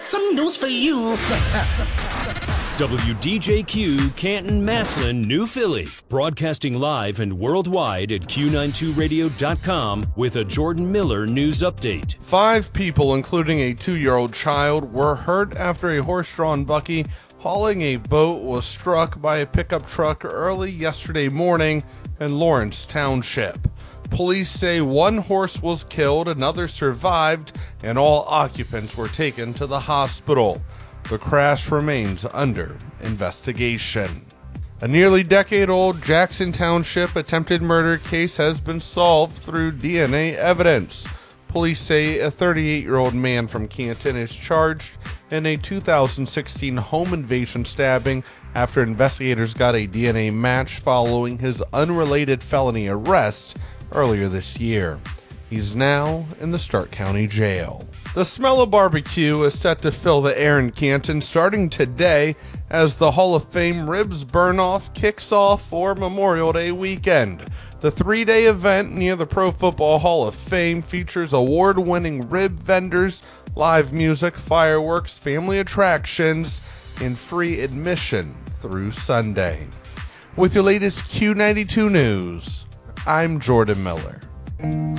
some news for you. WDJQ, Canton, Massillon, New Philly. Broadcasting live and worldwide at Q92radio.com with a Jordan Miller news update. 5 people, including a 2-year-old child, were hurt after a horse-drawn buggy hauling a boat was struck by a pickup truck early yesterday morning in Lawrence Township. Police say 1 horse was killed, another survived, and all occupants were taken to the hospital. The crash remains under investigation. A nearly decade-old Jackson Township attempted murder case has been solved through DNA evidence. Police say a 38-year-old man from Canton is charged in a 2016 home invasion stabbing after investigators got a DNA match following his unrelated felony arrest earlier this year. He's now in the Stark County Jail. The smell of barbecue is set to fill the air in Canton starting today as the Hall of Fame Ribs Burn-Off kicks off for Memorial Day weekend. The 3-day event near the Pro Football Hall of Fame features award-winning rib vendors, live music, fireworks, family attractions, and free admission through Sunday. With your latest Q92 news, I'm Jordan Miller.